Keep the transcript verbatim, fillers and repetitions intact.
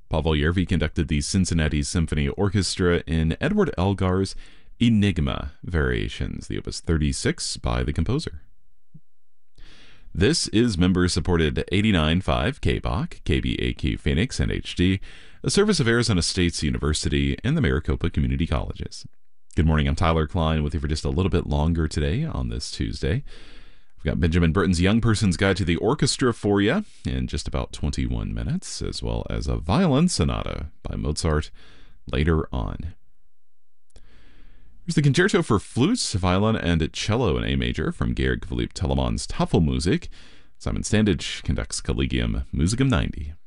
Pavel Yervi conducted the Cincinnati Symphony Orchestra in Edward Elgar's Enigma Variations, the Opus thirty-six by the composer. This is member-supported eighty-nine point five K B O C, K B A Q Phoenix, and H D, a service of Arizona State University and the Maricopa Community Colleges. Good morning, I'm Tyler Klein with you for just a little bit longer today on this Tuesday. We've got Benjamin Britten's Young Person's Guide to the Orchestra for you in just about twenty-one minutes, as well as a violin sonata by Mozart later on. Here's the Concerto for Flute, Violin, and Cello in A Major from Georg Philipp Telemann's Tafelmusik. Simon Standage conducts Collegium Musicum ninety.